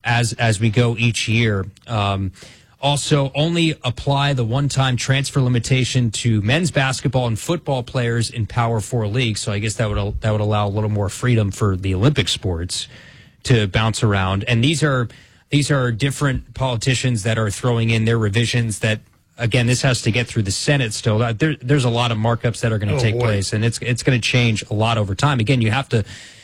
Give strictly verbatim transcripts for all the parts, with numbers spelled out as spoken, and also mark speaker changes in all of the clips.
Speaker 1: as as we go each year. Um, also, only apply the one-time transfer limitation to men's basketball and football players in Power Four leagues. So I guess that would that would allow a little more freedom for the Olympic sports to bounce around. And these are these are different politicians that are throwing in their revisions that. Again, this has to get through the Senate still. There, there's a lot of markups that are going to oh, take boy. place, and it's it's going to change a lot over time. Again, you have to,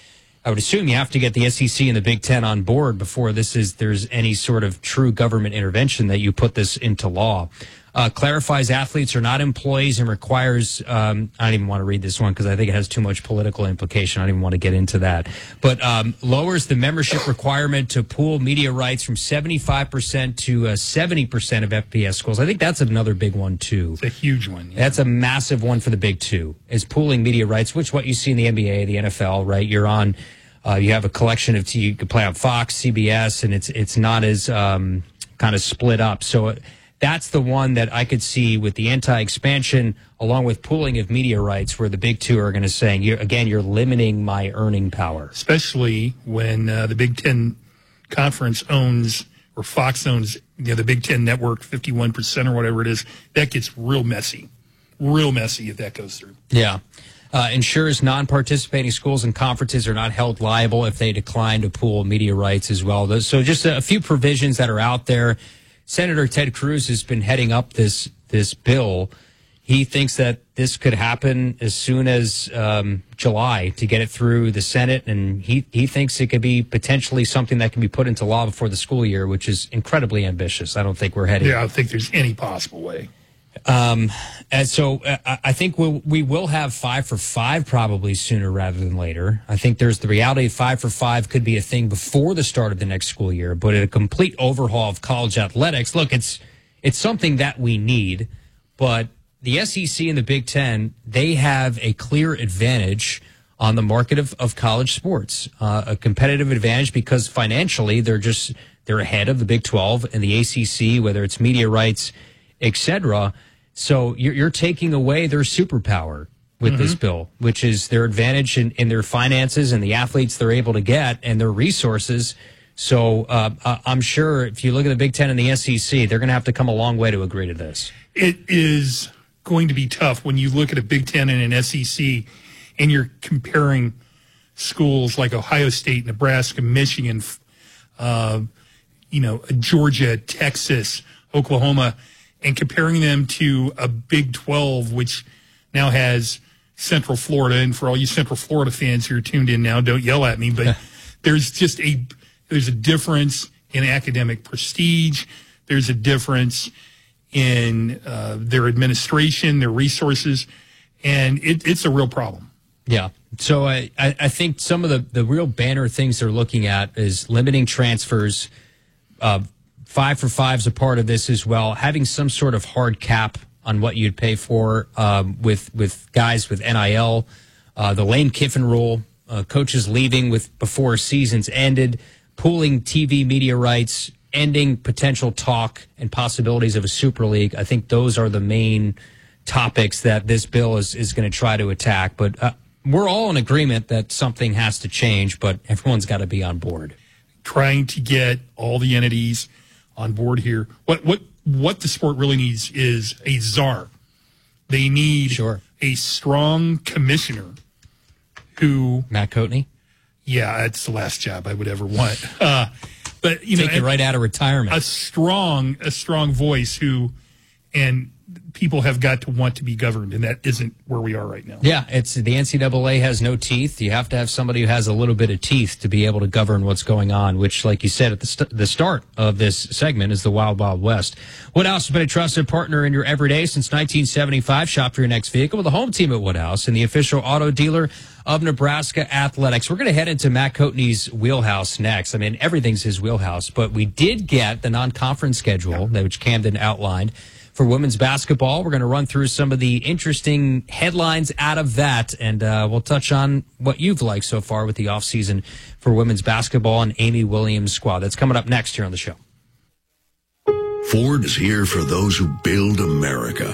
Speaker 1: I would assume you have to get the S E C and the Big Ten on board before this is there's any sort of true government intervention that you put this into law. Uh, clarifies athletes are not employees and requires, um, I don't even want to read this one because I think it has too much political implication. I don't even want to get into that. But um, lowers the membership requirement to pool media rights from seventy-five percent to uh, seventy percent of F B S schools. I think that's another big one, too.
Speaker 2: It's a huge one. Yeah.
Speaker 1: That's a massive one for the big two, is pooling media rights, which what you see in the N B A, the N F L, right? You're on, uh, you have a collection of, you can play on Fox, C B S, and it's, it's not as um, kind of split up. So it, That's the one that I could see with the anti-expansion, along with pooling of media rights, where the big two are going to say, you're, again, you're limiting my earning power.
Speaker 2: Especially when uh, the Big Ten Conference owns, or Fox owns, you know, the Big Ten Network, fifty-one percent or whatever it is. That gets real messy, real messy if that goes through.
Speaker 1: Yeah. Uh, ensures non-participating schools and conferences are not held liable if they decline to pool media rights as well. So just a, a few provisions that are out there. Senator Ted Cruz has been heading up this this bill. He thinks that this could happen as soon as um, July to get it through the Senate, and he, he thinks it could be potentially something that can be put into law before the school year, which is incredibly ambitious. I don't think we're heading.
Speaker 2: Yeah, I don't think there's any possible way.
Speaker 1: Um, and so uh, I think we'll, we will have five for five probably sooner rather than later. I think there's the reality of five for five could be a thing before the start of the next school year, but a complete overhaul of college athletics. Look, it's, it's something that we need, but the S E C and the Big Ten, they have a clear advantage on the market of, of college sports, uh, a competitive advantage because financially they're just, they're ahead of the Big twelve and the A C C, whether it's media rights, et cetera. So you're, you're taking away their superpower with mm-hmm. this bill, which is their advantage in, in their finances and the athletes they're able to get and their resources. So uh, I'm sure if you look at the Big Ten and the S E C, they're going to have to come a long way to agree to this.
Speaker 2: It is going to be tough when you look at a Big Ten and an S E C and you're comparing schools like Ohio State, Nebraska, Michigan, uh, you know, Georgia, Texas, Oklahoma, and comparing them to a Big twelve, which now has Central Florida. And for all you Central Florida fans who are tuned in now, don't yell at me, but there's just a there's a difference in academic prestige. There's a difference in uh, their administration, their resources, and it, it's a real problem.
Speaker 1: Yeah. So I, I think some of the, the real banner things they're looking at is limiting transfers. Uh, five for five is a part of this as well. Having some sort of hard cap on what you'd pay for um, with with guys with N I L. Uh, the Lane Kiffin rule, uh, coaches leaving with before seasons ended, pooling T V media rights, ending potential talk and possibilities of a Super League. I think those are the main topics that this bill is, is going to try to attack. But uh, we're all in agreement that something has to change, but everyone's got to be on board.
Speaker 2: Trying to get all the entities on board here. What what what the sport really needs is a czar. They need
Speaker 1: sure.
Speaker 2: a strong commissioner who...
Speaker 1: Matt Coatney?
Speaker 2: Yeah, that's the last job I would ever want. Uh, but you
Speaker 1: Take
Speaker 2: know,
Speaker 1: you right out of retirement.
Speaker 2: A strong, a strong voice who, and people have got to want to be governed, and that isn't where we are right now.
Speaker 1: Yeah, it's the N C double A has no teeth. You have to have somebody who has a little bit of teeth to be able to govern what's going on, which, like you said at the, st- the start of this segment, is the Wild Wild West. Woodhouse has been a trusted partner in your everyday since nineteen seventy-five. Shop for your next vehicle with the home team at Woodhouse and the official auto dealer of Nebraska Athletics. We're going to head into Matt Coatney's wheelhouse next. I mean, everything's his wheelhouse, but we did get the non-conference schedule, yeah. which Camden outlined. For women's basketball, we're going to run through some of the interesting headlines out of that, and uh, we'll touch on what you've liked so far with the offseason for women's basketball and Amy Williams' squad. That's coming up next here on the show.
Speaker 3: Ford is here for those who build America.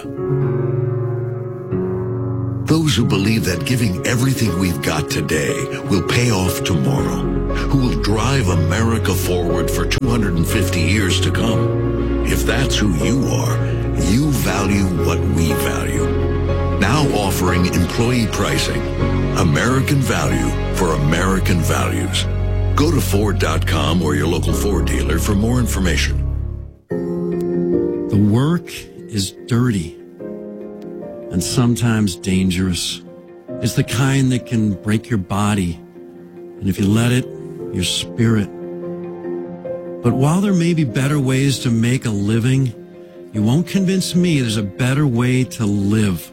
Speaker 3: Those who believe that giving everything we've got today will pay off tomorrow. who will drive America forward for two hundred fifty years to come. If that's who you are, you value what we value. Now offering employee pricing. American value for American values. Go to Ford dot com or your local Ford dealer for more information.
Speaker 4: The work is dirty and sometimes dangerous. It's the kind that can break your body, and if you let it, your spirit. But while there may be better ways to make a living, you won't convince me there's a better way to live.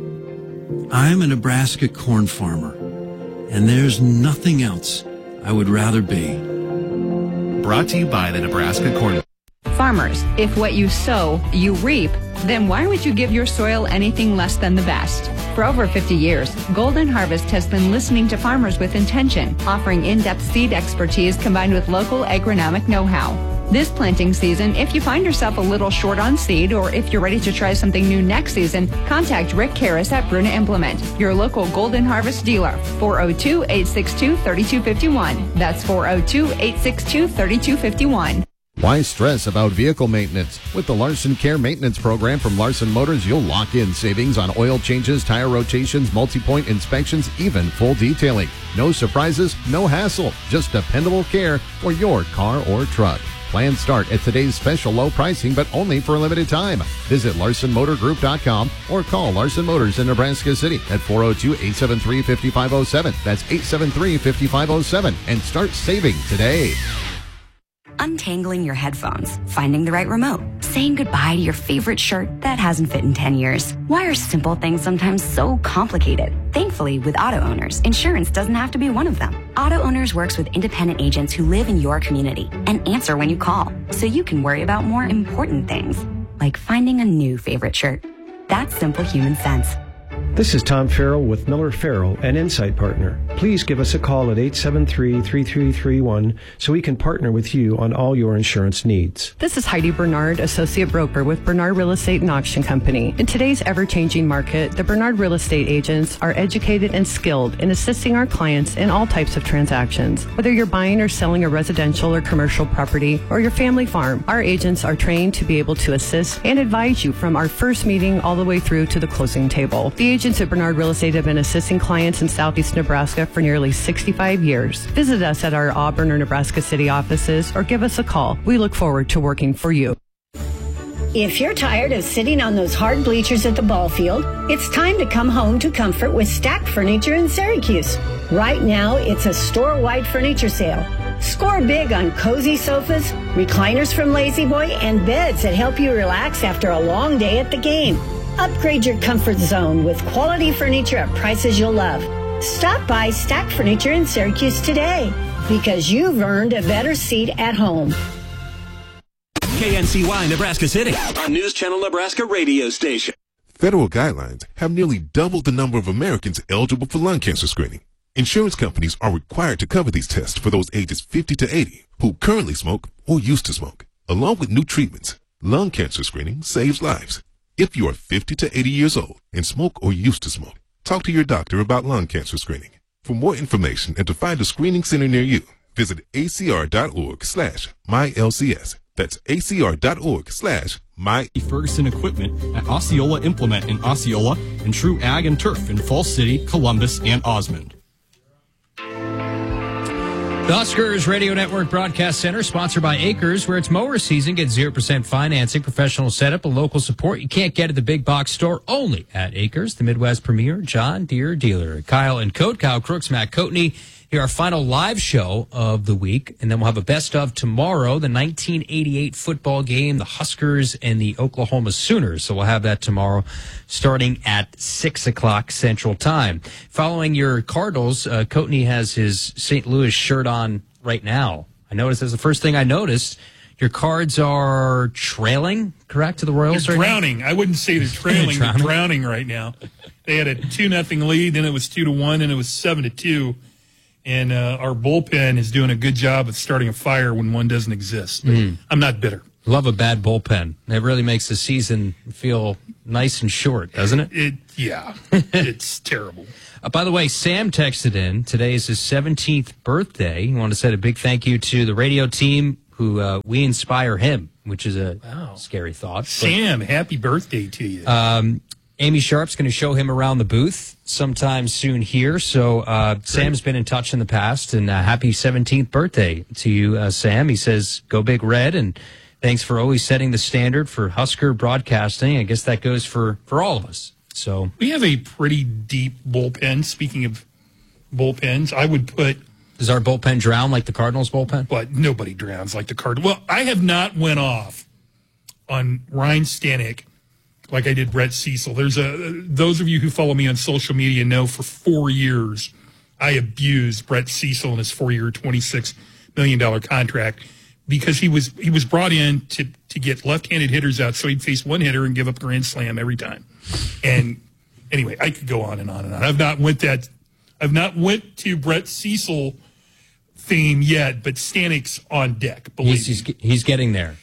Speaker 4: I'm a Nebraska corn farmer, and there's nothing else I would rather be.
Speaker 5: Brought to you by the Nebraska Corn.
Speaker 6: Farmers, if what you sow, you reap, then why would you give your soil anything less than the best? For over fifty years, Golden Harvest has been listening to farmers with intention, offering in-depth seed expertise combined with local agronomic know-how. This planting season, if you find yourself a little short on seed, or if you're ready to try something new next season, contact Rick Harris at Bruna Implement, your local Golden Harvest dealer, four oh two, eight six two, three two five one. That's four oh two, eight six two, three two five one.
Speaker 7: Why stress about vehicle maintenance? With the Larson Care Maintenance Program from Larson Motors, you'll lock in savings on oil changes, tire rotations, multi-point inspections, even full detailing. No surprises, no hassle, just dependable care for your car or truck. Plans start at today's special low pricing, but only for a limited time. Visit Larson Motor Group dot com or call Larson Motors in Nebraska City at four oh two, eight seven three, five five oh seven. That's eight seven three, five five oh seven, and start saving today.
Speaker 8: Untangling your headphones, finding the right remote, saying goodbye to your favorite shirt that hasn't fit in ten years. Why are simple things sometimes so complicated? Thankfully, with Auto Owners, insurance doesn't have to be one of them. Auto Owners works with independent agents who live in your community and answer when you call, so you can worry about more important things, like finding a new favorite shirt. That's simple human sense.
Speaker 9: This is Tom Farrell with Miller Farrell, an Insight Partner. Please give us a call at eight seven three, three three three one so we can partner with you on all your insurance needs.
Speaker 10: This is Heidi Bernard, Associate Broker with Bernard Real Estate and Auction Company. In today's ever-changing market, the Bernard Real Estate agents are educated and skilled in assisting our clients in all types of transactions. Whether you're buying or selling a residential or commercial property or your family farm, our agents are trained to be able to assist and advise you from our first meeting all the way through to the closing table. The agents at Bernard Real Estate have been assisting clients in southeast Nebraska for nearly sixty-five years. Visit us at our Auburn or Nebraska City offices or give us a call. We look forward to working for you.
Speaker 11: If you're tired of sitting on those hard bleachers at the ball field, it's time to come home to comfort with Stack Furniture in Syracuse. Right now, it's a store-wide furniture sale. Score big on cozy sofas, recliners from Lazy Boy, and beds that help you relax after a long day at the game. Upgrade your comfort zone with quality furniture at prices you'll love. Stop by Stack Furniture in Syracuse today, because you've earned a better seat at home.
Speaker 12: K N C Y Nebraska City, a News Channel Nebraska radio station.
Speaker 13: Federal guidelines have nearly doubled the number of Americans eligible for lung cancer screening. Insurance companies are required to cover these tests for those ages fifty to eighty who currently smoke or used to smoke. Along with new treatments, lung cancer screening saves lives. If you are fifty to eighty years old and smoke or used to smoke, talk to your doctor about lung cancer screening. For more information and to find a screening center near you, visit acr.org slash mylcs. That's acr.org slash my.
Speaker 14: Ferguson Equipment at Osceola Implement in Osceola and True Ag and Turf in Falls City, Columbus, and Osmond.
Speaker 1: The Huskers Radio Network Broadcast Center, sponsored by Acres, where it's mower season. Get zero percent financing, professional setup, and local support you can't get at the big box store, only at Acres, the Midwest premier John Deere dealer. Kyle and Coat, Kyle Crooks, Matt Coatney. Here, our final live show of the week, and then we'll have a best of tomorrow, the nineteen eighty-eight football game, the Huskers and the Oklahoma Sooners. So we'll have that tomorrow starting at six o'clock Central Time. Following your Cardinals, uh, Coatney has his Saint Louis shirt on right now. I noticed that's the first thing I noticed. Your Cards are trailing, correct, to the Royals
Speaker 2: they're
Speaker 1: right
Speaker 2: drowning.
Speaker 1: now?
Speaker 2: I wouldn't say they're trailing.
Speaker 1: drowning.
Speaker 2: They're drowning right now. They had a two nothing lead, then it was two to one, and it was seven to two. And uh, our bullpen is doing a good job of starting a fire when one doesn't exist. But mm. I'm not bitter.
Speaker 1: Love a bad bullpen. It really makes the season feel nice and short, doesn't it?
Speaker 2: It yeah, it's terrible.
Speaker 1: Uh, by the way, Sam texted in. Today is his seventeenth birthday. I want to say a big thank you to the radio team who uh, we inspire him, which is a wow. scary thought.
Speaker 2: Sam, but, happy birthday to you.
Speaker 1: Um, Amy Sharp's going to show him around the booth sometime soon here. So uh, Sam's been in touch in the past, and uh, happy seventeenth birthday to you, uh, Sam. He says, go Big Red, and thanks for always setting the standard for Husker broadcasting. I guess that goes for, for all of us. So
Speaker 2: we have a pretty deep bullpen. Speaking of bullpens, I would put...
Speaker 1: Does our bullpen drown like the Cardinals bullpen?
Speaker 2: But nobody drowns like the Cardinals. Well, I have not went off on Ryan Stanek like I did Brett Cecil. There's a those of you who follow me on social media know for four years I abused Brett Cecil and his four-year, twenty-six million dollars contract because he was he was brought in to to get left-handed hitters out so he'd face one hitter and give up a grand slam every time. And anyway, I could go on and on and on. I've not went that I've not went to Brett Cecil theme yet, but Stanek's on deck. Believe
Speaker 1: he's, he's, he's getting there.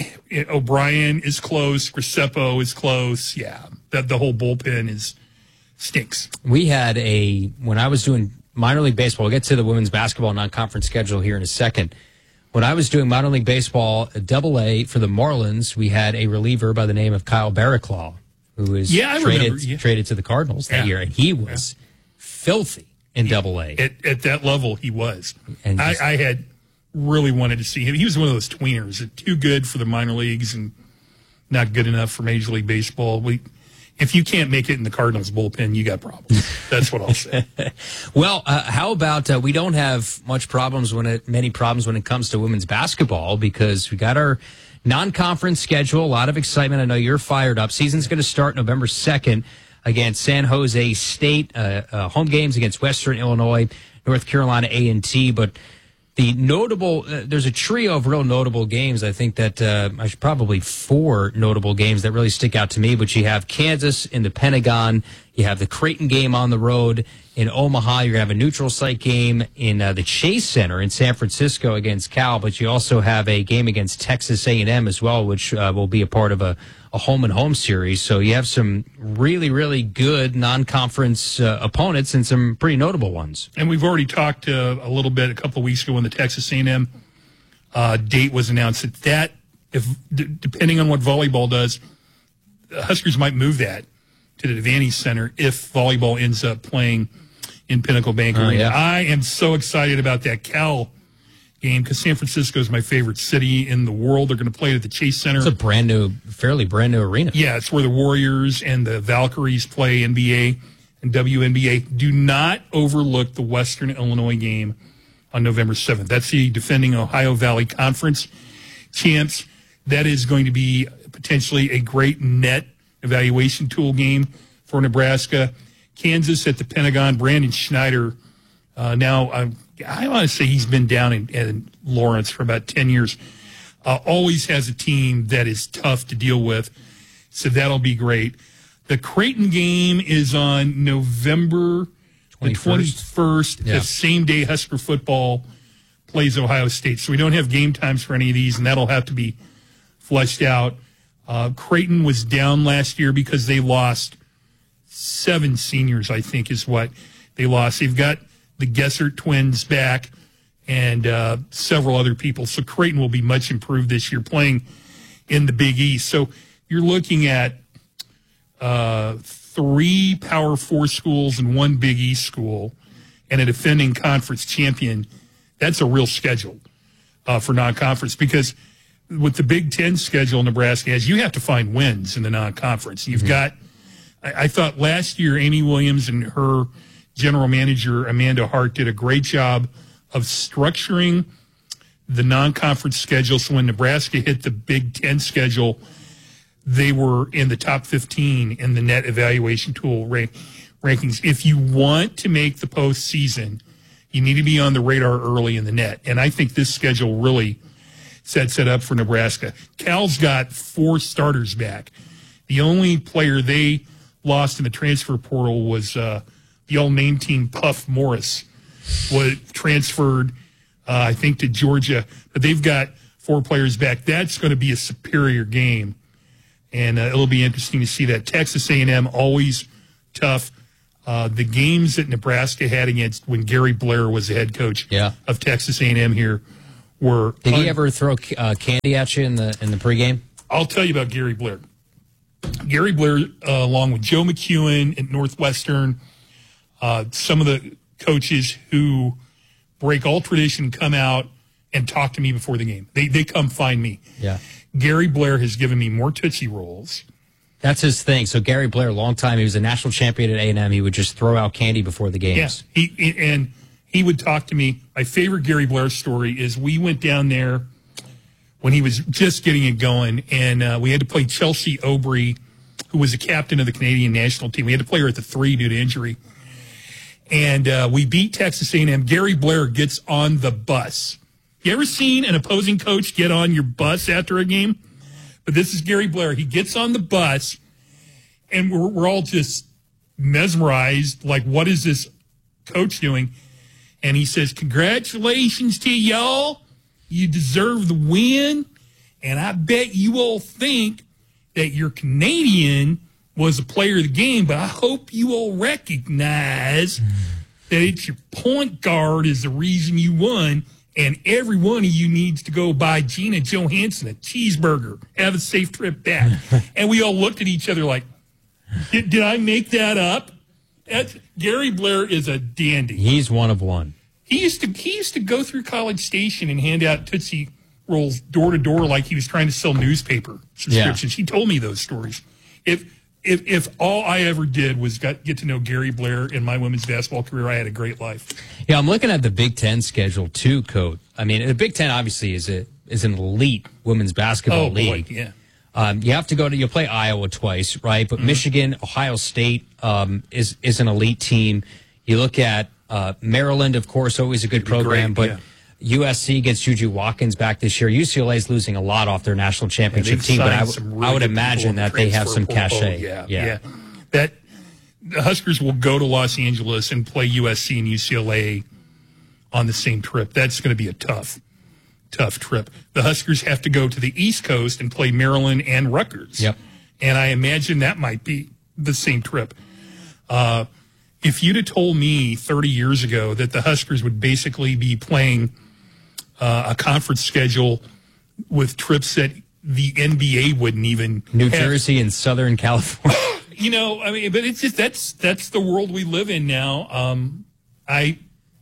Speaker 2: O'Brien is close. Graceppo is close. Yeah, that the whole bullpen is stinks.
Speaker 1: We had a when I was doing minor league baseball. We'll get to the women's basketball non-conference schedule here in a second. When I was doing minor league baseball, Double A for the Marlins, we had a reliever by the name of Kyle Barraclaw, who was
Speaker 2: yeah,
Speaker 1: traded
Speaker 2: yeah.
Speaker 1: traded to the Cardinals that yeah. year, and he was yeah. filthy in he, Double A.
Speaker 2: At, at that level, he was.
Speaker 1: And
Speaker 2: just, I, I had. Really wanted to see him. He was one of those tweeners, too good for the minor leagues and not good enough for Major League Baseball. We, if you can't make it in the Cardinals bullpen, you got problems. That's what I'll say.
Speaker 1: Well, uh, how about uh, we don't have much problems when it many problems when it comes to women's basketball because we got our non-conference schedule. A lot of excitement. I know you're fired up. Season's going to start November second against San Jose State. Uh, uh, home games against Western Illinois, North Carolina A and T, but. The notable, uh, there's a trio of real notable games. I think that uh, I should probably four notable games that really stick out to me. But you have Kansas in the Pentagon. You have the Creighton game on the road in Omaha. You're going to have a neutral site game in uh, the Chase Center in San Francisco against Cal. But you also have a game against Texas A and M as well, which uh, will be a part of a, a home-and-home series. So you have some really, really good non-conference uh, opponents and some pretty notable ones.
Speaker 2: And we've already talked uh, a little bit a couple of weeks ago when the Texas A and M uh, date was announced. That, that if d- depending on what volleyball does, the Huskers might move that to the Devaney Center if volleyball ends up playing in Pinnacle Bank
Speaker 1: uh,
Speaker 2: Arena.
Speaker 1: Yeah.
Speaker 2: I am so excited about that Cal game because San Francisco is my favorite city in the world. They're going to play it at the Chase Center.
Speaker 1: It's a brand new, fairly brand new arena.
Speaker 2: Yeah, it's where the Warriors and the Valkyries play N B A and W N B A. Do not overlook the Western Illinois game on November seventh. That's the defending Ohio Valley Conference champs. That is going to be potentially a great net evaluation tool game for Nebraska. Kansas at the Pentagon. Brandon Schneider, uh, now I, I want to say he's been down in, in Lawrence for about ten years. Uh, always has a team that is tough to deal with, so that'll be great. The Creighton game is on November the twenty-first,
Speaker 1: yeah.
Speaker 2: the same day Husker football plays Ohio State. So we don't have game times for any of these, and that'll have to be fleshed out. Uh, Creighton was down last year because they lost seven seniors, I think is what they lost. They've got the Gessert twins back and uh, several other people. So Creighton will be much improved this year playing in the Big East. So you're looking at uh, three Power Four schools and one Big East school and a defending conference champion. That's a real schedule uh, for non-conference because with the Big Ten schedule Nebraska has, you have to find wins in the non-conference. You've mm-hmm. got, I, I thought last year Amy Williams and her general manager Amanda Hart did a great job of structuring the non-conference schedule so when Nebraska hit the Big Ten schedule, they were in the top fifteen in the net evaluation tool rank, rankings. If you want to make the postseason, you need to be on the radar early in the net. And I think this schedule really sets it up for Nebraska. Cal's got four starters back. The only player they lost in the transfer portal was uh, the all-name team Puff Morris, was transferred, uh, I think, to Georgia. But they've got four players back. That's going to be a superior game. and uh, it'll be interesting to see that. Texas A and M, always tough. Uh, the games that Nebraska had against when Gary Blair was the head coach
Speaker 1: yeah.
Speaker 2: of Texas A and M here were.
Speaker 1: Did
Speaker 2: un-
Speaker 1: he ever throw uh, candy at you in the in the pregame?
Speaker 2: I'll tell you about Gary Blair. Gary Blair, uh, along with Joe McEwen at Northwestern, uh, some of the coaches who break all tradition come out and talk to me before the game. They they come find me.
Speaker 1: Yeah.
Speaker 2: Gary Blair has given me more Tootsie Rolls.
Speaker 1: That's his thing. So Gary Blair, a long time, he was a national champion at A and M. He would just throw out candy before the games.
Speaker 2: Yes, he, he and he would talk to me. My favorite Gary Blair story is we went down there when he was just getting it going, and uh, we had to play Chelsea Aubry, who was the captain of the Canadian national team. We had to play her at the three due to injury. And uh, we beat Texas A and M. Gary Blair gets on the bus. You ever seen an opposing coach get on your bus after a game? But this is Gary Blair. He gets on the bus, and we're, we're all just mesmerized. Like, what is this coach doing? And he says, congratulations to y'all. You deserve the win. And I bet you all think that your Canadian was a player of the game, but I hope you all recognize that it's your point guard is the reason you won. And every one of you needs to go buy Gina Johansson a cheeseburger. Have a safe trip back. And we all looked at each other like, did, did I make that up? That's, Gary Blair is a dandy.
Speaker 1: He's one of one.
Speaker 2: He used to he used to go through College Station and hand out Tootsie Rolls door to door like he was trying to sell newspaper subscriptions. Yeah. He told me those stories. If if if all I ever did was got, get to know Gary Blair in my women's basketball career, I had a great life.
Speaker 1: Yeah, I'm looking at the Big Ten schedule too, Coach. I mean, the Big Ten obviously is a is an elite women's basketball
Speaker 2: oh,
Speaker 1: league.
Speaker 2: Boy, yeah.
Speaker 1: Um, you have to go to, you'll play Iowa twice, right? But mm-hmm. Michigan, Ohio State um, is is an elite team. You look at uh, Maryland, of course, always a good program,
Speaker 2: great,
Speaker 1: but
Speaker 2: yeah.
Speaker 1: U S C gets Juju Watkins back this year. U C L A is losing a lot off their national championship
Speaker 2: yeah,
Speaker 1: team, but I,
Speaker 2: w- really
Speaker 1: I would imagine that they have some cachet.
Speaker 2: Oh, yeah,
Speaker 1: yeah,
Speaker 2: yeah. That the Huskers will go to Los Angeles and play U S C and U C L A on the same trip. That's going to be a tough, tough trip. The Huskers have to go to the East Coast and play Maryland and Rutgers.
Speaker 1: Yep.
Speaker 2: And I imagine that might be the same trip. Uh, if you'd have told me thirty years ago that the Huskers would basically be playing uh, a conference schedule with trips that the N B A wouldn't even
Speaker 1: New
Speaker 2: have.
Speaker 1: Jersey and Southern California.
Speaker 2: You know, I mean, but it's just that's that's the world we live in now. Um, I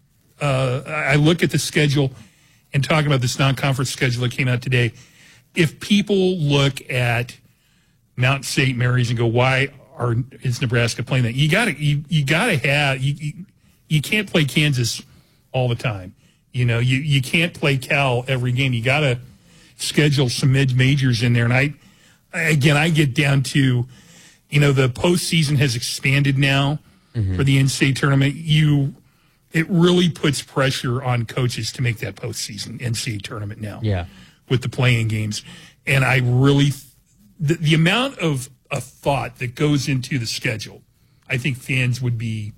Speaker 2: uh, I look at the schedule and talking about this non-conference schedule that came out today. If people look at Mount Saint Mary's and go, "Why are is Nebraska playing that?" You got to you, you got to have you, you you can't play Kansas all the time. You know, you you can't play Cal every game. You got to schedule some mid majors in there. And I again, I get down to, you know, the postseason has expanded now mm-hmm. for the N C double A tournament. You, it really puts pressure on coaches to make that postseason N C double A tournament now.
Speaker 1: Yeah,
Speaker 2: with the playing games, and I really the, the amount of, of thought that goes into the schedule, I think fans would be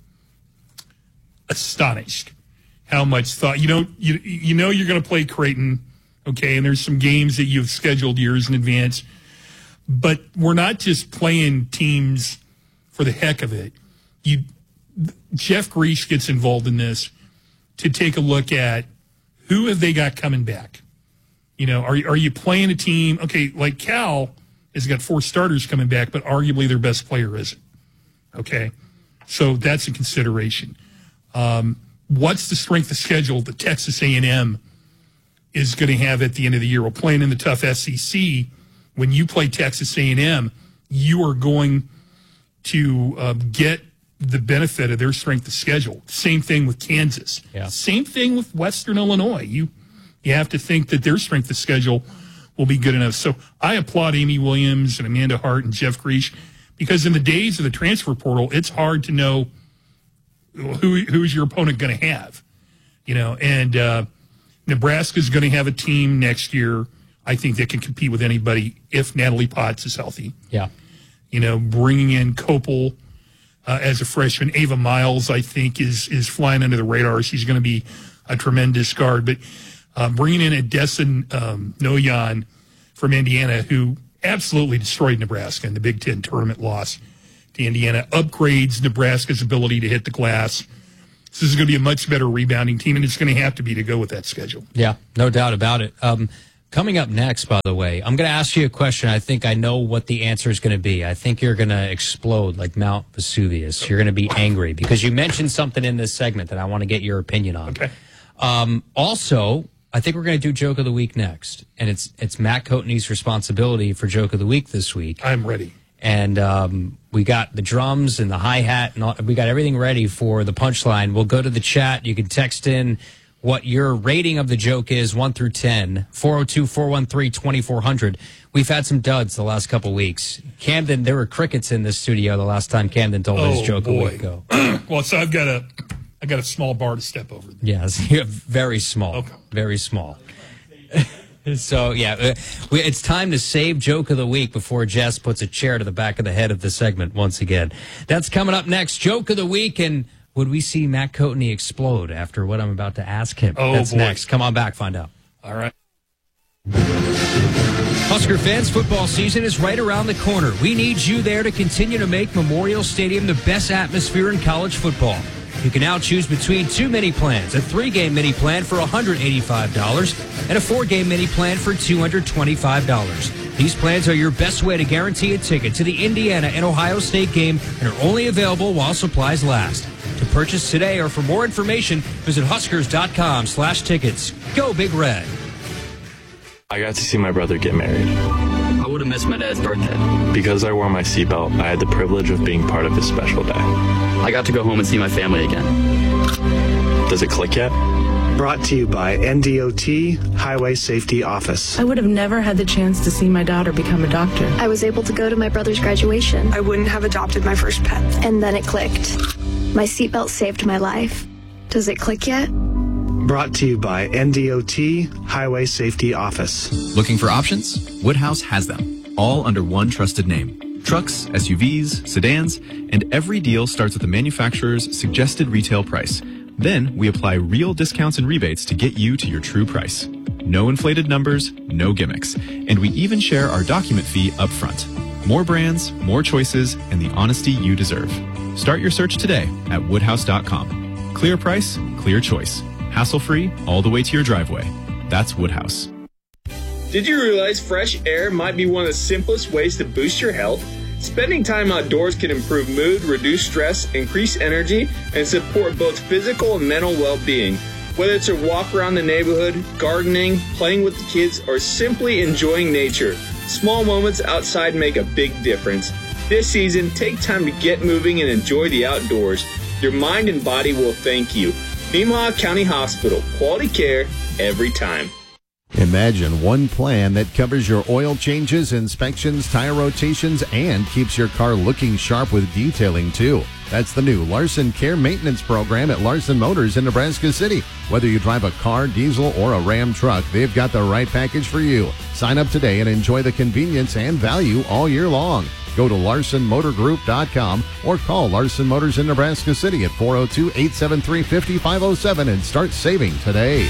Speaker 2: astonished how much thought. You know, you you know you're going to play Creighton, okay, and there's some games that you've scheduled years in advance. But we're not just playing teams for the heck of it. You, Jeff Grease gets involved in this to take a look at who have they got coming back. You know, are are you playing a team? Okay, like Cal has got four starters coming back, but arguably their best player isn't. Okay, so that's a consideration. Um, what's the strength of schedule that Texas A and M is going to have at the end of the year? We're playing in the tough S E C. When you play Texas A and M, you are going to uh, get the benefit of their strength of schedule. Same thing with Kansas.
Speaker 1: Yeah.
Speaker 2: Same thing with Western Illinois. You you have to think that their strength of schedule will be good enough. So I applaud Amy Williams and Amanda Hart and Jeff Grease, because in the days of the transfer portal, it's hard to know who who's your opponent going to have. You know, and uh, Nebraska's going to have a team next year, I think, that can compete with anybody if Natalie Potts is healthy.
Speaker 1: Yeah.
Speaker 2: You know, bringing in Kopel uh, as a freshman. Ava Miles, I think, is is flying under the radar. She's going to be a tremendous guard. But uh, bringing in Adesan um, Noyan from Indiana, who absolutely destroyed Nebraska in the Big Ten tournament loss to Indiana, upgrades Nebraska's ability to hit the glass. This is going to be a much better rebounding team, and it's going to have to be to go with that schedule.
Speaker 1: Yeah, no doubt about it. Um, coming up next, by the way, I'm going to ask you a question. I think I know what the answer is going to be. I think you're going to explode like Mount Vesuvius. You're going to be angry because you mentioned something in this segment that I want to get your opinion on.
Speaker 2: Okay.
Speaker 1: Um, also, I think we're going to do Joke of the Week next, and it's it's Matt Coatney's responsibility for Joke of the Week this week.
Speaker 2: I'm ready.
Speaker 1: And um, we got the drums and the hi-hat, and all, we got everything ready for the punchline. We'll go to the chat. You can text in what your rating of the joke is, one through ten, four oh two, four one three, two four zero zero. We've had some duds the last couple weeks. Camden, there were crickets in this studio the last time Camden told
Speaker 2: oh,
Speaker 1: his joke
Speaker 2: boy.
Speaker 1: a week ago.
Speaker 2: Well, so I've got a, I got a small bar to step over.
Speaker 1: Yes, you're very small,
Speaker 2: okay.
Speaker 1: very small. So, yeah, uh, we, it's time to save Joke of the Week before Jess puts a chair to the back of the head of the segment once again. That's coming up next, Joke of the Week, and would we see Matt Coatney explode after what I'm about to ask him?
Speaker 2: Oh,
Speaker 1: That's
Speaker 2: boy.
Speaker 1: next. Come on back, find out.
Speaker 2: All right.
Speaker 1: Husker fans, football season is right around the corner. We need you there to continue to make Memorial Stadium the best atmosphere in college football. You can now choose between two mini plans, a three-game mini plan for one hundred eighty-five dollars and a four-game mini plan for two hundred twenty-five dollars. These plans are your best way to guarantee a ticket to the Indiana and Ohio State game and are only available while supplies last. To purchase today or for more information, visit huskers.com slash tickets. Go Big Red.
Speaker 15: I got to see my brother get married.
Speaker 16: I would have missed my dad's birthday.
Speaker 15: Because I wore my seatbelt, I had the privilege of being part of his special day.
Speaker 16: I got to go home and see my family again.
Speaker 15: Does it click yet?
Speaker 17: Brought to you by N D O T Highway Safety Office.
Speaker 18: I would have never had the chance to see my daughter become a doctor.
Speaker 19: I was able to go to my brother's graduation.
Speaker 20: I wouldn't have adopted my first pet.
Speaker 19: And then it clicked. My seatbelt saved my life. Does it click yet?
Speaker 17: Brought to you by N D O T Highway Safety Office.
Speaker 21: Looking for options? Woodhouse has them, all under one trusted name. Trucks, S U Vs, sedans, and every deal starts with the manufacturer's suggested retail price. Then we apply real discounts and rebates to get you to your true price. No inflated numbers, no gimmicks, and we even share our document fee up front. More brands, more choices, and the honesty you deserve. Start your search today at woodhouse dot com. Clear price, clear choice. Hassle-free all the way to your driveway. That's Woodhouse.
Speaker 22: Did you realize fresh air might be one of the simplest ways to boost your health? Spending time outdoors can improve mood, reduce stress, increase energy, and support both physical and mental well-being. Whether it's a walk around the neighborhood, gardening, playing with the kids, or simply enjoying nature, small moments outside make a big difference. This season, take time to get moving and enjoy the outdoors. Your mind and body will thank you. Nemaha County Hospital, quality care every time.
Speaker 7: Imagine one plan that covers your oil changes, inspections, tire rotations, and keeps your car looking sharp with detailing, too. That's the new Larson Care Maintenance Program at Larson Motors in Nebraska City. Whether you drive a car, diesel, or a Ram truck, they've got the right package for you. Sign up today and enjoy the convenience and value all year long. Go to larson motor group dot com or call Larson Motors in Nebraska City at four oh two, eight seven three, five five oh seven and start saving today.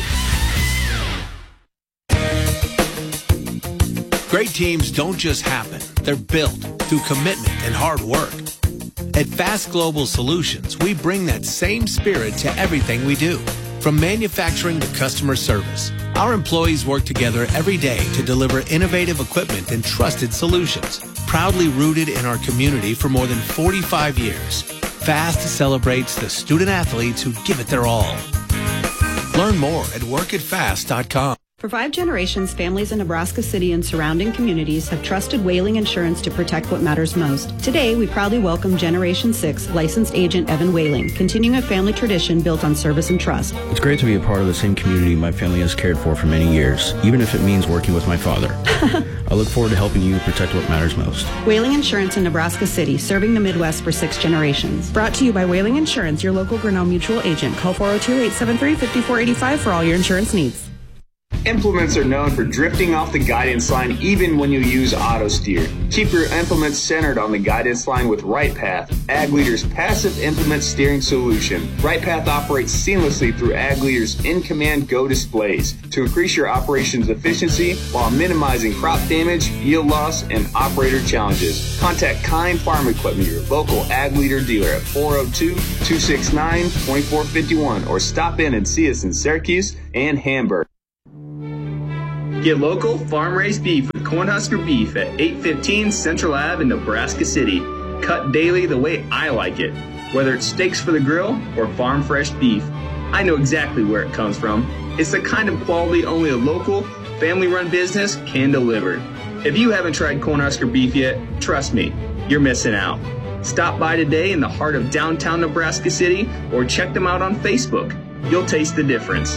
Speaker 23: Great teams don't just happen. They're built through commitment and hard work. At Fast Global Solutions, we bring that same spirit to everything we do. From manufacturing to customer service, our employees work together every day to deliver innovative equipment and trusted solutions. Proudly rooted in our community for more than forty-five years, Fast celebrates the student athletes who give it their all. Learn more at work at fast dot com.
Speaker 24: For five generations, families in Nebraska City and surrounding communities have trusted Whaling Insurance to protect what matters most. Today, we proudly welcome Generation six licensed agent Evan Whaling, continuing a family tradition built on service and trust.
Speaker 25: It's great to be a part of the same community my family has cared for for many years, even if it means working with my father. I look forward to helping you protect what matters most.
Speaker 24: Whaling Insurance in Nebraska City, serving the Midwest for six generations.
Speaker 18: Brought to you by Whaling Insurance, your local Grinnell Mutual agent. Call four oh two, eight seven three, five four eight five for all your insurance needs.
Speaker 22: Implements are known for drifting off the guidance line even when you use auto steer. Keep your implements centered on the guidance line with RightPath, Ag Leader's passive implement steering solution. RightPath operates seamlessly through Ag Leader's in-command Go displays to increase your operations efficiency while minimizing crop damage, yield loss, and operator challenges. Contact Kind Farm Equipment, your local Ag Leader dealer at four oh two, two six nine, two four five one or stop in and see us in Syracuse and Hamburg. Get local farm-raised beef with Cornhusker Beef at eight fifteen Central Ave in Nebraska City. Cut daily the way I like it. Whether it's steaks for the grill or farm-fresh beef, I know exactly where it comes from. It's the kind of quality only a local, family-run business can deliver. If you haven't tried Cornhusker Beef yet, trust me, you're missing out. Stop by today in the heart of downtown Nebraska City or check them out on Facebook. You'll taste the difference.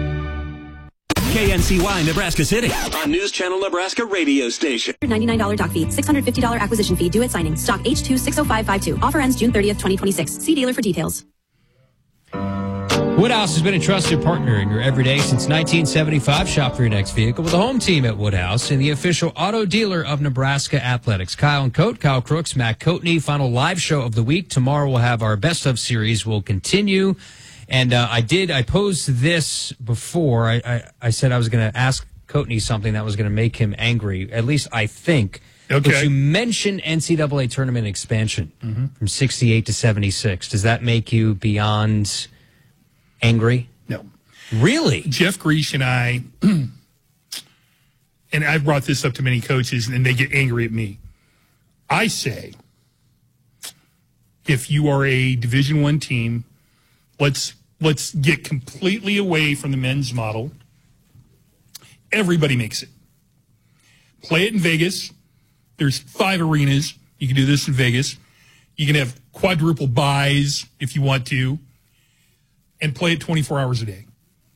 Speaker 12: K N C Y Nebraska City, a News Channel Nebraska radio station.
Speaker 3: ninety-nine dollars doc fee, six hundred fifty dollars acquisition fee due at signing. Stock H two six oh five five two. Offer ends June thirtieth, twenty twenty-six. See dealer for details.
Speaker 1: Woodhouse has been a trusted partner in your everyday since nineteen seventy-five. Shop for your next vehicle with the home team at Woodhouse and the official auto dealer of Nebraska Athletics. Kyle and Coat, Kyle Crooks, Matt Coatney. Final live show of the week. Tomorrow we'll have our best of series. Will continue. And uh, I did, I posed this before. I, I, I said I was going to ask Coatney something that was going to make him angry. At least I think.
Speaker 2: Okay.
Speaker 1: But you mentioned N C double A tournament expansion mm-hmm. from sixty-eight to seventy-six. Does that make you beyond angry?
Speaker 2: No.
Speaker 1: Really?
Speaker 2: Jeff Grease and I, and I've brought this up to many coaches, and they get angry at me. I say, if you are a Division One team, let's let's get completely away from the men's model. Everybody makes it. Play it in Vegas. There's five arenas. You can do this in Vegas. You can have quadruple buys if you want to, and play it twenty-four hours a day.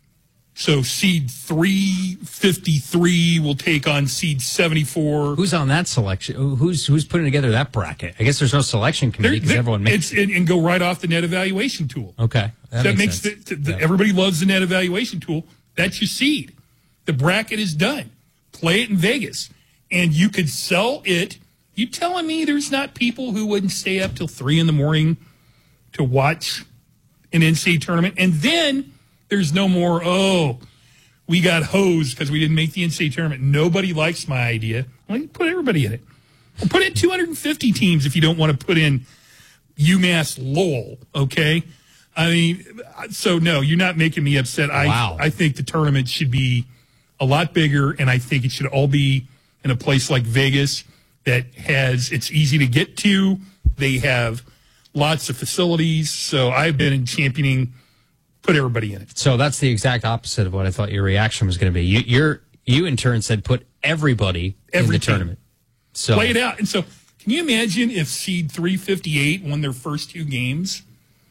Speaker 2: So seed three fifty-three will take on seed seventy-four.
Speaker 1: Who's on that selection? Who's who's putting together that bracket? I guess there's no selection committee because everyone makes
Speaker 2: it. And go right off the net evaluation tool.
Speaker 1: Okay.
Speaker 2: That, that makes, makes the, the, yeah. Everybody loves the net evaluation tool. That's your seed. The bracket is done. Play it in Vegas. And you could sell it. You telling me there's not people who wouldn't stay up till three in the morning to watch an N C double A tournament? And then there's no more, oh, we got hosed because we didn't make the N C double A tournament. Nobody likes my idea. Well, you put everybody in it. Or put in two hundred fifty teams if you don't want to put in UMass Lowell, okay? I mean, so no, you're not making me upset.
Speaker 1: Wow.
Speaker 2: I I think the tournament should be a lot bigger, and I think it should all be in a place like Vegas that has, it's easy to get to. They have lots of facilities. So I've been in championing, put everybody in it.
Speaker 1: So that's the exact opposite of what I thought your reaction was going to be. You, you're, you in turn said put everybody
Speaker 2: Every
Speaker 1: in the
Speaker 2: team.
Speaker 1: tournament. So
Speaker 2: play it out. And so can you imagine if seed three fifty-eight won their first two games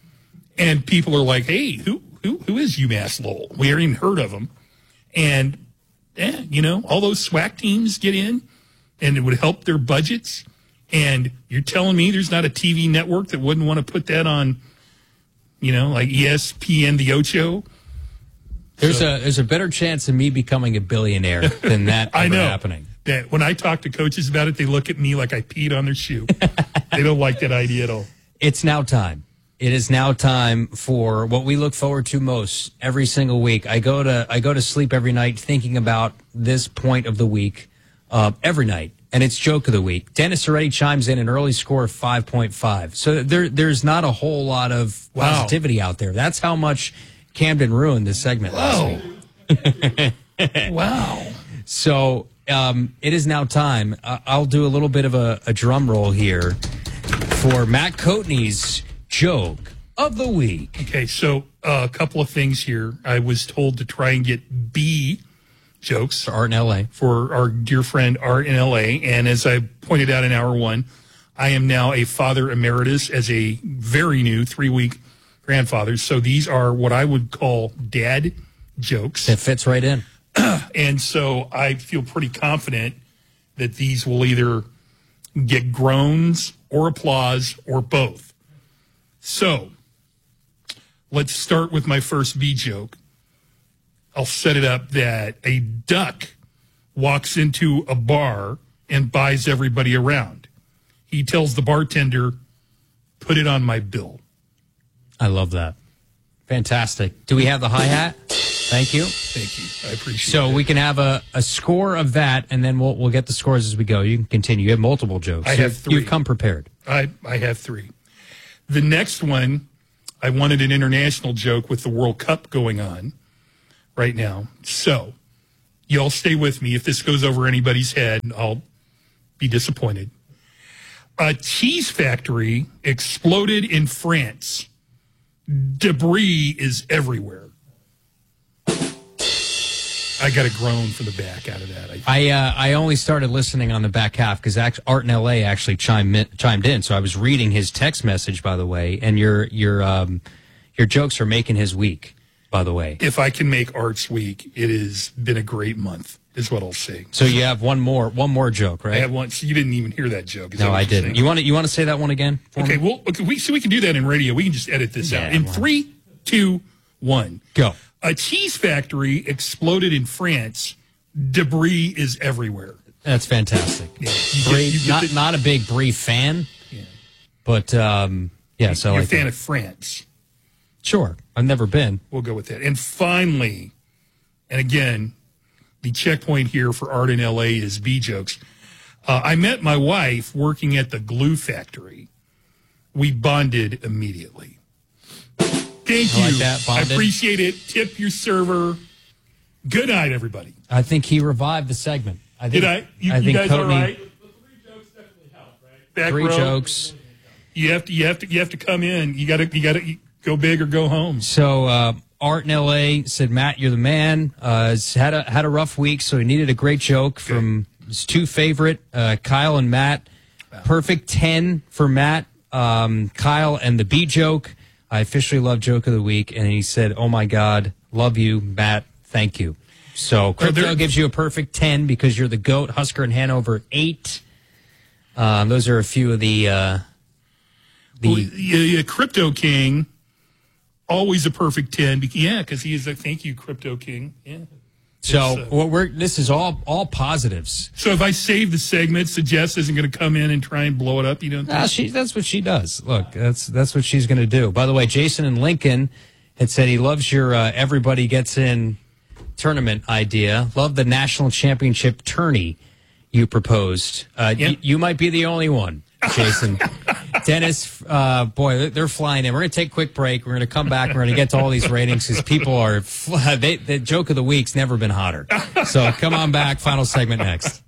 Speaker 2: and people are like, hey, who who who is UMass Lowell? We haven't even heard of them. And, yeah, you know, all those SWAC teams get in and it would help their budgets. And you're telling me there's not a T V network that wouldn't want to put that on, you know, like E S P N The Ocho?
Speaker 1: There's
Speaker 2: so,
Speaker 1: a there's a better chance of me becoming a billionaire than that ever
Speaker 2: I know.
Speaker 1: happening.
Speaker 2: That when I talk to coaches about it, they look at me like I peed on their shoe. They don't like that idea at all.
Speaker 1: It's now time. It is now time for what we look forward to most every single week. I go to I go to sleep every night thinking about this point of the week uh, every night, and it's joke of the week. Dennis already chimes in an early score of five point five. So there there's not a whole lot of
Speaker 2: wow.
Speaker 1: positivity out there. That's how much Camden ruined this segment last week.
Speaker 2: Wow.
Speaker 1: So um, it is now time. Uh, I'll do a little bit of a, a drum roll here for Matt Coatney's joke of the week.
Speaker 2: Okay, so uh, a couple of things here. I was told to try and get B jokes
Speaker 1: for Art in L A
Speaker 2: for our dear friend Art in L A. And as I pointed out in hour one, I am now a father emeritus as a very new three-week grandfather. So these are what I would call dad jokes.
Speaker 1: It fits right in.
Speaker 2: And so I feel pretty confident that these will either get groans or applause or both. So let's start with my first B joke. I'll set it up that a duck walks into a bar and buys everybody around. He tells the bartender, put it on my bill.
Speaker 1: I love that. Fantastic. Do we have the hi-hat? Thank you.
Speaker 2: Thank you. I appreciate
Speaker 1: so
Speaker 2: it.
Speaker 1: So we can have a, a score of that, and then we'll we'll get the scores as we go. You can continue. You have multiple jokes.
Speaker 2: I have three.
Speaker 1: You've come prepared.
Speaker 2: I, I have three. The next one, I wanted an international joke with the World Cup going on right now. So y'all stay with me. If this goes over anybody's head, I'll be disappointed. A cheese factory exploded in France. Debris is everywhere. I got a groan for the back out of that. I
Speaker 1: I, uh, I only started listening on the back half because Art in L A actually chimed in, chimed in. So I was reading his text message, by the way, and your your um, your jokes are making his week, by the way.
Speaker 2: If I can make Art's week, it has been a great month, is what I'll say.
Speaker 1: So you have one more one more joke, right?
Speaker 2: I have one. So you didn't even hear that joke. Is
Speaker 1: no,
Speaker 2: that
Speaker 1: I didn't. Saying? You want to you want to say that one again?
Speaker 2: Okay,
Speaker 1: me?
Speaker 2: well, okay, we so we can do that in radio. We can just edit this
Speaker 1: yeah,
Speaker 2: out in
Speaker 1: well.
Speaker 2: three, two, one,
Speaker 1: go.
Speaker 2: A cheese factory exploded in France. Debris is everywhere.
Speaker 1: That's fantastic.
Speaker 2: Yeah,
Speaker 1: Brie,
Speaker 2: get, get
Speaker 1: not
Speaker 2: the,
Speaker 1: not a big Brie fan, yeah. but um, yeah. So
Speaker 2: you're
Speaker 1: like
Speaker 2: a fan
Speaker 1: that.
Speaker 2: of France.
Speaker 1: Sure, I've never been.
Speaker 2: We'll go with that. And finally, and again, the checkpoint here for Art in L A is B jokes. Uh, I met my wife working at the glue factory. We bonded immediately. Thank
Speaker 1: I
Speaker 2: you.
Speaker 1: like that,
Speaker 2: I
Speaker 1: bonded.
Speaker 2: appreciate it. Tip your server. Good night, everybody.
Speaker 1: I think he revived the segment. I think,
Speaker 2: Did I? You,
Speaker 1: I
Speaker 2: you
Speaker 1: think
Speaker 2: guys
Speaker 1: Courtney,
Speaker 2: all right? The three jokes definitely help, right? Back
Speaker 1: three
Speaker 2: row.
Speaker 1: jokes.
Speaker 2: You have to. You have to. You have to come in. You got to. You got to go big or go home.
Speaker 1: So uh, Art in L A said, "Matt, you're the man." Uh, has had a had a rough week, so he needed a great joke okay. from his two favorite, uh, Kyle and Matt. Wow. Perfect ten for Matt, um, Kyle, and the B joke. I officially love joke of the week, and he said, "Oh my God, love you, Matt. Thank you." So Crypto oh, gives you a perfect ten because you're the GOAT. Husker and Hanover, eight. Um, those are a few of the... Uh, the
Speaker 2: well, yeah, yeah, Crypto King, always a perfect ten. Yeah, because he is a thank you, Crypto King. Yeah.
Speaker 1: So
Speaker 2: uh,
Speaker 1: what we're this is all all positives.
Speaker 2: So if I save the segment, so Jess isn't going to come in and try and blow it up, you don't think?
Speaker 1: Nah, she, that's what she does. Look, that's that's what she's going to do. By the way, Jason in Lincoln had said he loves your uh, everybody gets in tournament idea. Love the national championship tourney you proposed. Uh,
Speaker 2: yep.
Speaker 1: y- you might be the only one, Jason. Dennis, uh, boy, they're flying in. We're going to take a quick break. We're going to come back. We're going to get to all these ratings because people are, they, the joke of the week's never been hotter. So come on back. Final segment next.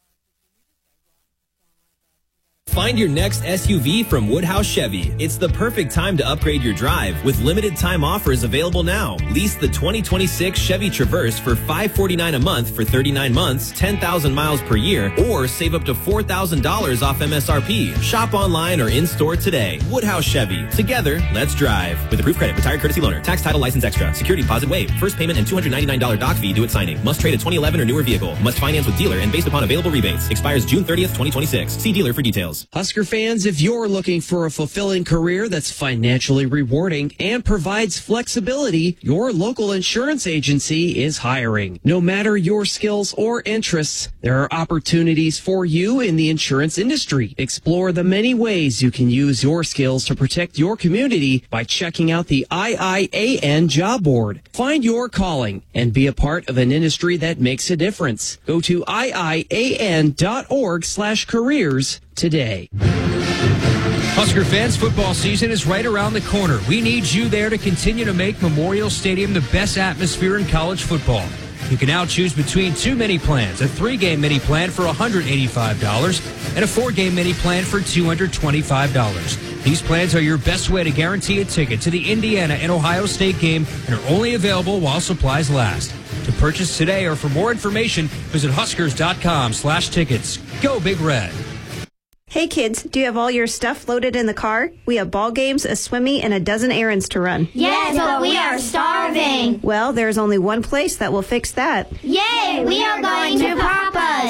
Speaker 4: Find your next S U V from Woodhouse Chevy. It's the perfect time to upgrade your drive with limited time offers available now. Lease the twenty twenty-six Chevy Traverse for five hundred forty-nine dollars a month for thirty-nine months, ten thousand miles per year, or save up to four thousand dollars off M S R P. Shop online or in-store today. Woodhouse Chevy. Together, let's drive. With approved credit, retired courtesy loaner, tax title license extra, security deposit waived, first payment and two hundred ninety-nine dollars doc fee due at signing. Must trade a twenty eleven or newer vehicle. Must finance with dealer and based upon available rebates. Expires June thirtieth, twenty twenty-six. See dealer for details.
Speaker 5: Husker fans, if you're looking for a fulfilling career that's financially rewarding and provides flexibility, your local insurance agency is hiring. No matter your skills or interests, there are opportunities for you in the insurance industry. Explore the many ways you can use your skills to protect your community by checking out the I I A N job board. Find your calling and be a part of an industry that makes a difference. Go to I I A N dot org slash careers today.
Speaker 1: Husker fans, football season is right around the corner. We need you there to continue to make Memorial Stadium the best atmosphere in college football. You can now choose between two mini plans, a three-game mini plan for one hundred eighty-five dollars and a four-game mini plan for two hundred twenty-five dollars. These plans are your best way to guarantee a ticket to the Indiana and Ohio State game and are only available while supplies last. To purchase today or for more information, visit huskers.com slash tickets. Go Big Red.
Speaker 6: Hey kids, do you have all your stuff loaded in the car? We have ball games, a swimmy, and a dozen errands to run.
Speaker 8: Yes, but we are starving.
Speaker 6: Well, there's only one place that will fix that.
Speaker 8: Yay, we are going to Papa's.
Speaker 6: I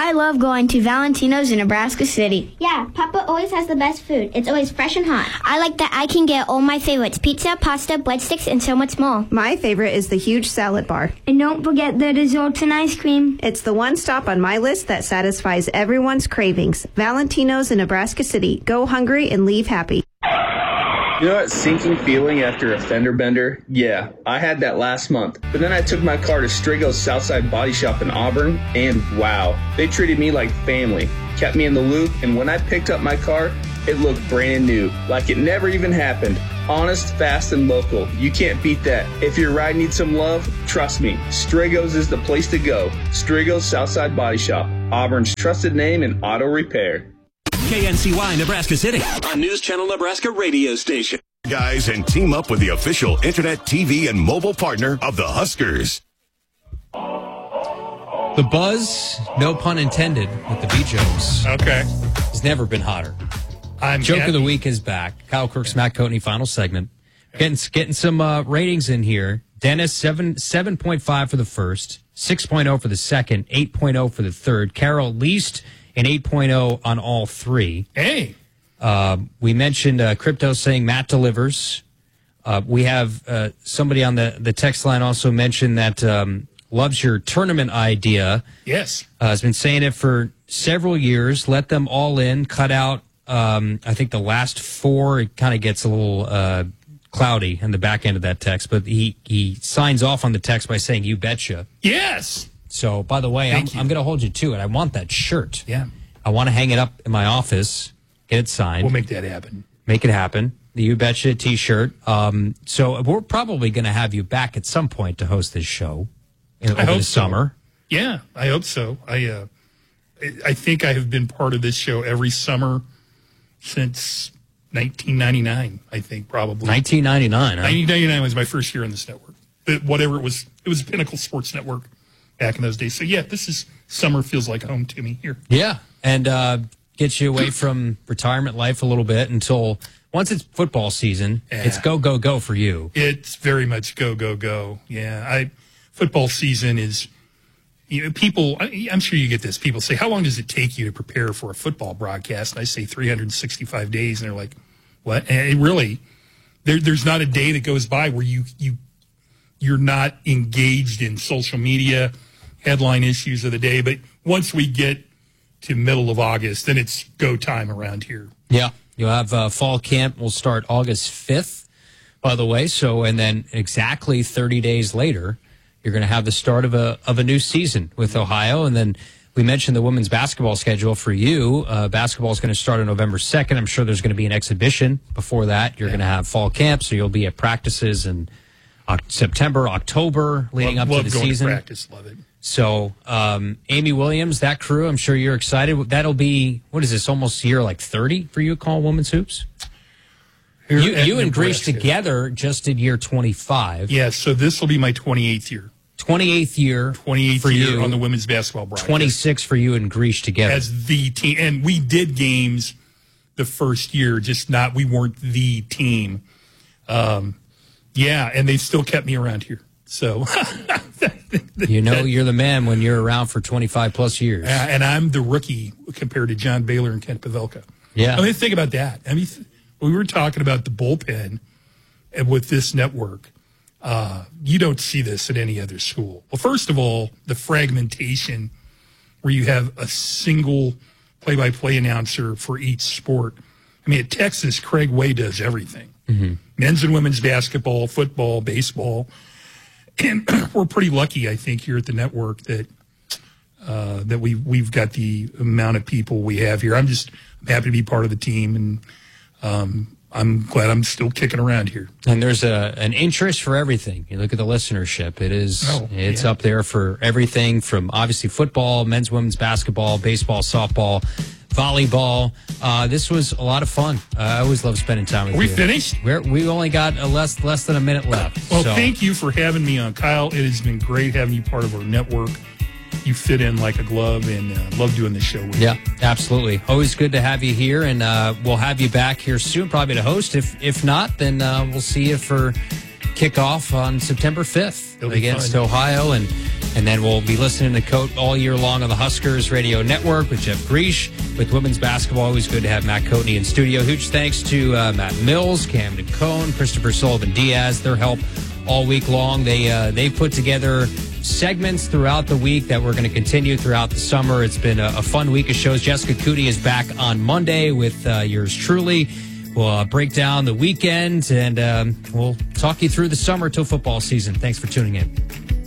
Speaker 8: I love going to Valentino's in Nebraska City.
Speaker 9: Yeah, Papa always has the best food. It's always fresh and hot.
Speaker 8: I like that I can get all my favorites, pizza, pasta, breadsticks, and so much more.
Speaker 6: My favorite is the huge salad bar.
Speaker 8: And don't forget the desserts and ice cream.
Speaker 6: It's the one stop on my list that satisfies everyone's cravings. Valentino's in Nebraska City. Go hungry and leave happy.
Speaker 22: You know that sinking feeling after a fender bender? Yeah, I had that last month. But then I took my car to Strigo's Southside Body Shop in Auburn, and wow, they treated me like family, kept me in the loop, and when I picked up my car, it looked brand new, like it never even happened. Honest, fast, and local. You can't beat that. If your ride needs some love, trust me, Strigo's is the place to go. Strigo's Southside Body Shop, Auburn's trusted name in auto repair.
Speaker 12: K N C Y Nebraska City, a News Channel Nebraska radio station.
Speaker 10: Guys, and team up with the official internet, T V, and mobile partner of the Huskers.
Speaker 1: The buzz, no pun intended, with the Bijos.
Speaker 2: Okay.
Speaker 1: Has never been hotter.
Speaker 2: I'm
Speaker 1: Joke
Speaker 2: happy.
Speaker 1: of the week is back. Kyle Kirk's Matt Coatney final segment. Getting getting some uh, ratings in here. Dennis, seven, 7.5 for the first, six point oh for the second, eight point oh for the third. Carol, at least an eight point oh on all three.
Speaker 2: Hey.
Speaker 1: Uh, we mentioned uh, Crypto saying Matt delivers. Uh, we have uh, somebody on the, the text line also mentioned that um, loves your tournament idea.
Speaker 2: Yes.
Speaker 1: Uh, has been saying it for several years. Let them all in. Cut out, um, I think, the last four. It kind of gets a little uh, cloudy in the back end of that text. But he, he signs off on the text by saying, you betcha.
Speaker 2: Yes.
Speaker 1: So, by the way, I'm, I'm going to hold you to it. I want that shirt.
Speaker 2: Yeah.
Speaker 1: I want to hang it up in my office, get it signed.
Speaker 2: We'll make that happen.
Speaker 1: Make it happen. The You Betcha T-shirt. Um, so we're probably going to have you back at some point to host this show in, over
Speaker 2: I hope
Speaker 1: the
Speaker 2: so.
Speaker 1: summer.
Speaker 2: Yeah, I hope so. I uh, I think I have been part of this show every summer since nineteen ninety-nine, I think, probably.
Speaker 1: nineteen ninety-nine, huh?
Speaker 2: nineteen ninety-nine was my first year on this network. But whatever it was, it was Pinnacle Sports Network back in those days. So, yeah, this is summer feels like home to me here.
Speaker 1: Yeah, and uh, get you away from retirement life a little bit until once it's football season,
Speaker 2: Yeah.
Speaker 1: it's go, go, go for you.
Speaker 2: It's very much go, go, go. Yeah, I football season is, you know, people, I, I'm sure you get this. People say, how long does it take you to prepare for a football broadcast? And I say three hundred sixty-five days, and they're like, what? And it really, there, there's not a day that goes by where you, you, you're not engaged in social media, headline issues of the day. But once we get to middle of August, then it's go time around here.
Speaker 1: Yeah. You'll have uh, fall camp will start August fifth, by the way. So, and then exactly thirty days later, you're going to have the start of a of a new season with Ohio. And then we mentioned the women's basketball schedule for you. Uh, basketball is going to start on November second. I'm sure there's going to be an exhibition before that. You're yeah. going to have fall camp, so you'll be at practices in uh, September, October, leading
Speaker 2: love,
Speaker 1: up
Speaker 2: love
Speaker 1: to the
Speaker 2: going
Speaker 1: season.
Speaker 2: To practice, love it.
Speaker 1: So, um, Amy Williams, that crew, I'm sure you're excited. That'll be, what is this, almost year like thirty for you at Call Women's Hoops?
Speaker 2: Here
Speaker 1: you you and
Speaker 2: Nebraska.
Speaker 1: Greece together just did year twenty-five.
Speaker 2: Yeah, so this will be my twenty-eighth year.
Speaker 1: twenty-eighth year.
Speaker 2: twenty-eighth
Speaker 1: for
Speaker 2: year
Speaker 1: you,
Speaker 2: on the women's basketball broadcast.
Speaker 1: twenty-six for you and Greece together.
Speaker 2: As the team. And we did games the first year, just not, we weren't the team. Um, yeah, and they still kept me around here. So,
Speaker 1: you know, you're the man when you're around for twenty-five plus years.
Speaker 2: Uh, and I'm the rookie compared to John Baylor and Kent Pavelka.
Speaker 1: Yeah.
Speaker 2: I mean, think about that. I mean, we were talking about the bullpen and with this network. Uh, you don't see this at any other school. Well, first of all, the fragmentation where you have a single play-by-play announcer for each sport. I mean, at Texas, Craig Way does everything.
Speaker 1: Mm-hmm.
Speaker 2: Men's and women's basketball, football, baseball. And we're pretty lucky, I think, here at the network that uh, that we we've got the amount of people we have here. I'm just I'm happy to be part of the team, and um, I'm glad I'm still kicking around here.
Speaker 1: And there's a an interest for everything. You look at the listenership; it is
Speaker 2: oh,
Speaker 1: it's
Speaker 2: yeah.
Speaker 1: up there for everything from obviously football, men's, women's basketball, baseball, softball, volleyball. Uh, this was a lot of fun. Uh, I always love spending time with
Speaker 2: Are
Speaker 1: you.
Speaker 2: we finished?
Speaker 1: We're, we only got a less less than a minute left.
Speaker 2: Well,
Speaker 1: so.
Speaker 2: Thank you for having me on, Kyle. It has been great having you part of our network. You fit in like a glove, and uh, love doing this show with
Speaker 1: yeah,
Speaker 2: you.
Speaker 1: Yeah, absolutely. Always good to have you here, and uh, we'll have you back here soon, probably to host. If if not, then uh, we'll see you for kickoff on September fifth against
Speaker 2: fun.
Speaker 1: Ohio. And And then we'll be listening to Coat all year long on the Huskers Radio Network with Jeff Greesh. With women's basketball, always good to have Matt Coatney in studio. Huge thanks to uh, Matt Mills, Camden Cohn, Christopher Sullivan-Diaz, their help all week long. They uh, they put together segments throughout the week that we're going to continue throughout the summer. It's been a, a fun week of shows. Jessica Cootie is back on Monday with uh, yours truly. We'll uh, break down the weekend, and um, we'll talk you through the summer till football season. Thanks for tuning in.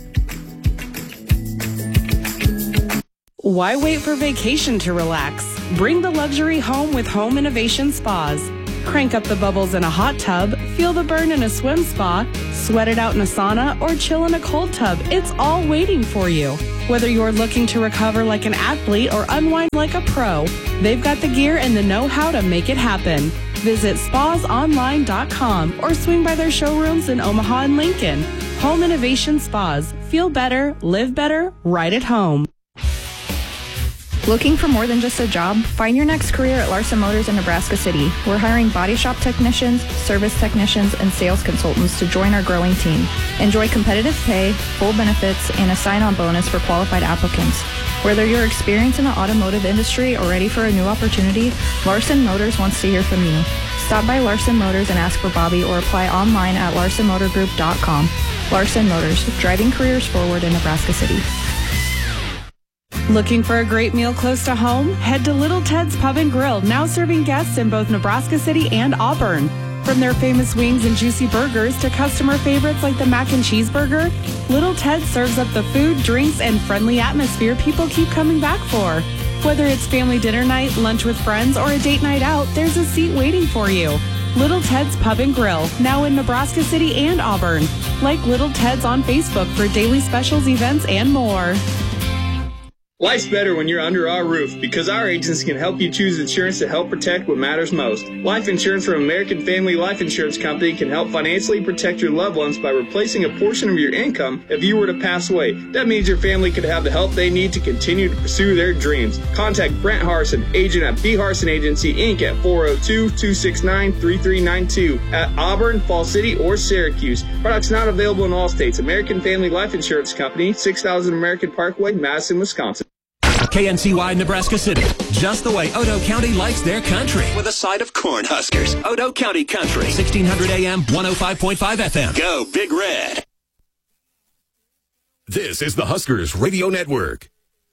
Speaker 18: Why wait for vacation to relax? Bring the luxury home with Home Innovation Spas. Crank up the bubbles in a hot tub, feel the burn in a swim spa, sweat it out in a sauna, or chill in a cold tub. It's all waiting for you. Whether you're looking to recover like an athlete or unwind like a pro, they've got the gear and the know-how to make it happen. Visit spas online dot com or swing by their showrooms in Omaha and Lincoln. Home Innovation Spas. Feel better, live better, right at home.
Speaker 11: Looking for more than just a job? Find your next career at Larson Motors in Nebraska City. We're hiring body shop technicians, service technicians, and sales consultants to join our growing team. Enjoy competitive pay, full benefits, and a sign-on bonus for qualified applicants. Whether you're experienced in the automotive industry or ready for a new opportunity, Larson Motors wants to hear from you. Stop by Larson Motors and ask for Bobby or apply online at larson motor group dot com. Larson Motors, driving careers forward in Nebraska City.
Speaker 18: Looking for a great meal close to home? Head to Little Ted's Pub and Grill, now serving guests in both Nebraska City and Auburn. From their famous wings and juicy burgers to customer favorites like the mac and cheese burger, Little Ted serves up the food, drinks, and friendly atmosphere people keep coming back for. Whether it's family dinner night, lunch with friends, or a date night out, there's a seat waiting for you. Little Ted's Pub and Grill, now in Nebraska City and Auburn. Like Little Ted's on Facebook for daily specials, events, and more.
Speaker 22: Life's better when you're under our roof because our agents can help you choose insurance to help protect what matters most. Life insurance from American Family Life Insurance Company can help financially protect your loved ones by replacing a portion of your income if you were to pass away. That means your family could have the help they need to continue to pursue their dreams. Contact Brent Harson, agent at B. Harson Agency, Incorporated at four oh two, two six nine, three three nine two at Auburn, Fall City, or Syracuse. Products not available in all states. American Family Life Insurance Company, six thousand American Parkway, Madison, Wisconsin.
Speaker 12: K N C Y Nebraska City, just the way Odo County likes their country. With a side of Cornhuskers. Odo County Country, sixteen hundred A M, one oh five point five F M. Go Big Red.
Speaker 10: This is the Huskers Radio Network.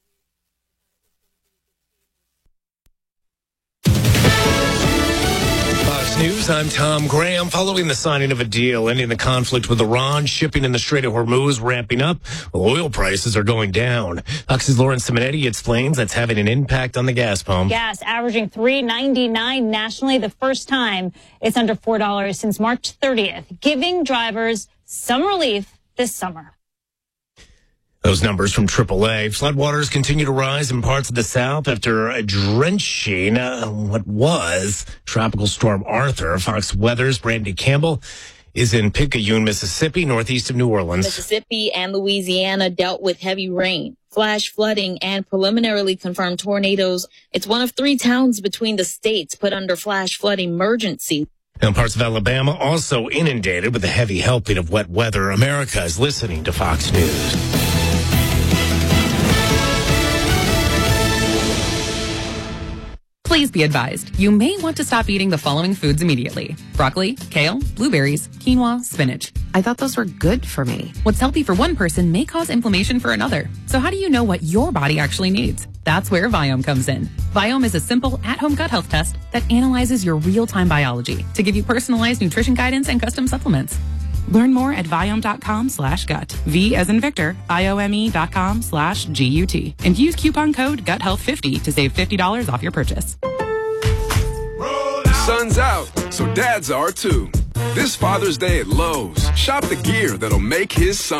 Speaker 13: News, I'm Tom Graham. Following the signing of a deal ending the conflict with Iran, shipping in the Strait of Hormuz ramping up, oil prices are going down. Fox's Lauren Simonetti explains that's having an impact on the gas pump.
Speaker 14: Gas averaging three ninety-nine nationally, the first time it's under four dollars since March thirtieth, giving drivers some relief this summer.
Speaker 13: Those numbers from triple A. Floodwaters continue to rise in parts of the South after a drenching uh, what was Tropical Storm Arthur. Fox Weather's Brandy Campbell is in Picayune, Mississippi, northeast of New Orleans.
Speaker 15: Mississippi and Louisiana dealt with heavy rain, flash flooding, and preliminarily confirmed tornadoes. It's one of three towns between the states put under flash flood emergency.
Speaker 13: And parts of Alabama also inundated with a heavy helping of wet weather. America is listening to Fox News.
Speaker 16: Please be advised, you may want to stop eating the following foods immediately. Broccoli, kale, blueberries, quinoa, spinach. I thought those were good for me. What's healthy for one person may cause inflammation for another. So how do you know what your body actually needs? That's where Viome comes in. Viome is a simple at-home gut health test that analyzes your real-time biology to give you personalized nutrition guidance and custom supplements. Learn more at Viome.com slash gut. V as in Victor, I-O-M-E dot com slash G-U-T. And use coupon code gut health fifty to save fifty dollars off your purchase.
Speaker 26: Sun's out, so dads are too. This Father's Day at Lowe's, shop the gear that'll make his son